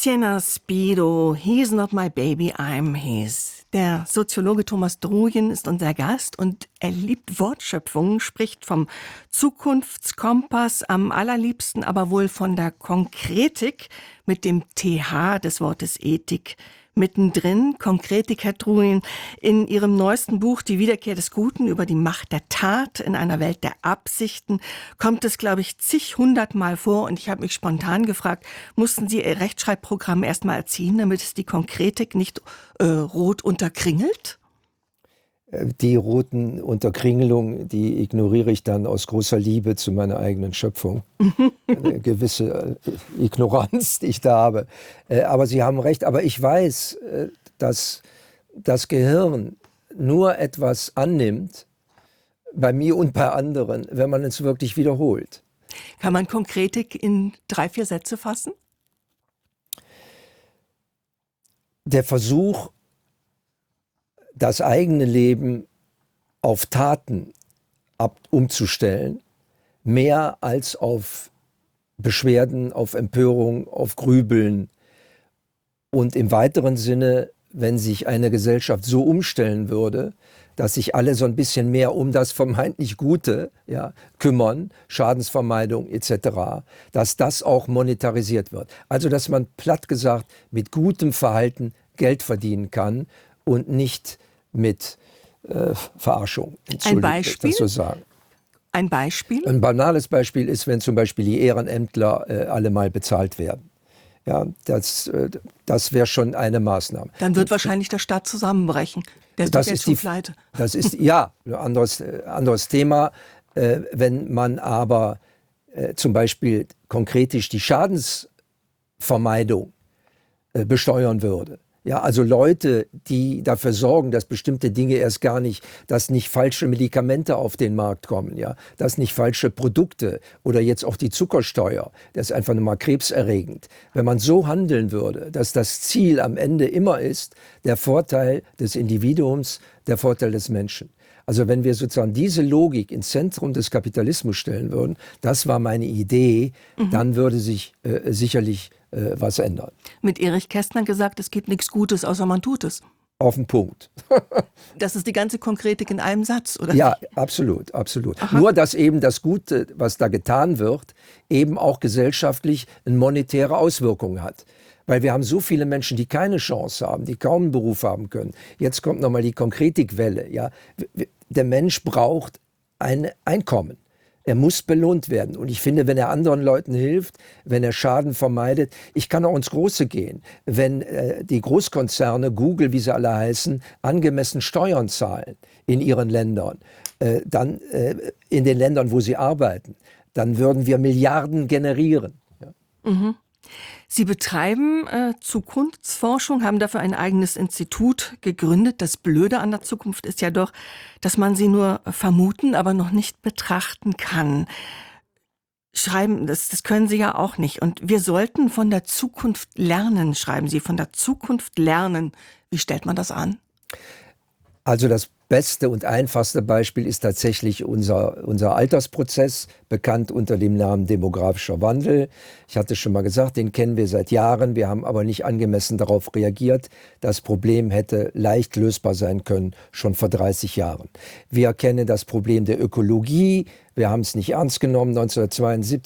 Tiziana Speedo, he's not my baby, I'm his. Der Soziologe Thomas Drujen ist unser Gast und er liebt Wortschöpfungen, spricht vom Zukunftskompass, am allerliebsten aber wohl von der Konkretik mit dem TH des Wortes Ethik mittendrin. Konkretik, Herr Drujen, in Ihrem neuesten Buch Die Wiederkehr des Guten über die Macht der Tat in einer Welt der Absichten kommt es, glaube ich, zig hundertmal vor. Und ich habe mich spontan gefragt, mussten Sie Ihr Rechtschreibprogramm erst mal erziehen, damit es die Konkretik nicht rot unterkringelt? Die roten Unterkringelungen, die ignoriere ich dann aus großer Liebe zu meiner eigenen Schöpfung. Eine gewisse Ignoranz, die ich da habe. Aber Sie haben recht. Aber ich weiß, dass das Gehirn nur etwas annimmt, bei mir und bei anderen, wenn man es wirklich wiederholt. Kann man Konkretik in 3, 4 Sätze fassen? Der Versuch, das eigene Leben auf Taten umzustellen, mehr als auf Beschwerden, auf Empörung, auf Grübeln. Und im weiteren Sinne, wenn sich eine Gesellschaft so umstellen würde, dass sich alle so ein bisschen mehr um das vermeintlich Gute kümmern, Schadensvermeidung etc., dass das auch monetarisiert wird. Also dass man platt gesagt mit gutem Verhalten Geld verdienen kann und nicht mit Verarschung. Ein Beispiel? Das so sagen. Ein Beispiel? Ein banales Beispiel ist, wenn zum Beispiel die Ehrenämtler alle mal bezahlt werden. Ja, das wäre schon eine Maßnahme. Dann wird wahrscheinlich der Staat zusammenbrechen. Der ist doch jetzt schon pleite. Das ist ein anderes Thema. Wenn man aber zum Beispiel konkretisch die Schadensvermeidung besteuern würde. Ja, also Leute, die dafür sorgen, dass bestimmte Dinge erst gar nicht, dass nicht falsche Medikamente auf den Markt kommen, ja, dass nicht falsche Produkte oder jetzt auch die Zuckersteuer, das ist einfach nur mal krebserregend. Wenn man so handeln würde, dass das Ziel am Ende immer ist, der Vorteil des Individuums, der Vorteil des Menschen. Also wenn wir sozusagen diese Logik ins Zentrum des Kapitalismus stellen würden, das war meine Idee, dann würde sich sicherlich was ändern. Mit Erich Kästner gesagt, es gibt nichts Gutes, außer man tut es. Auf den Punkt. Das ist die ganze Konkretik in einem Satz, oder? Ja, absolut, absolut. Aha. Nur, dass eben das Gute, was da getan wird, eben auch gesellschaftlich eine monetäre Auswirkung hat. Weil wir haben so viele Menschen, die keine Chance haben, die kaum einen Beruf haben können. Jetzt kommt nochmal die Konkretikwelle. Ja? Der Mensch braucht ein Einkommen. Er muss belohnt werden. Und ich finde, wenn er anderen Leuten hilft, wenn er Schaden vermeidet, ich kann auch ins Große gehen. Wenn die Großkonzerne, Google, wie sie alle heißen, angemessen Steuern zahlen in ihren Ländern, dann in den Ländern, wo sie arbeiten, dann würden wir Milliarden generieren. Ja. Mhm. Sie betreiben Zukunftsforschung, haben dafür ein eigenes Institut gegründet. Das Blöde an der Zukunft ist ja doch, dass man sie nur vermuten, aber noch nicht betrachten kann. Schreiben, das können Sie ja auch nicht. Und wir sollten von der Zukunft lernen, schreiben Sie, von der Zukunft lernen. Wie stellt man das an? Also das beste und einfachste Beispiel ist tatsächlich unser Altersprozess, bekannt unter dem Namen demografischer Wandel. Ich hatte schon mal gesagt, den kennen wir seit Jahren. Wir haben aber nicht angemessen darauf reagiert. Das Problem hätte leicht lösbar sein können, schon vor 30 Jahren. Wir kennen das Problem der Ökologie. Wir haben es nicht ernst genommen. 1972